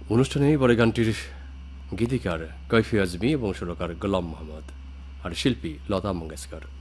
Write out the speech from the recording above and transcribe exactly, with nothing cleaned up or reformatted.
অনুষ্ঠানে এই পরে গানটির গীতিকার কৈফি আজমি এবং সুরকার গোলাম মোহাম্মদ আর শিল্পী লতা মঙ্গেশকর।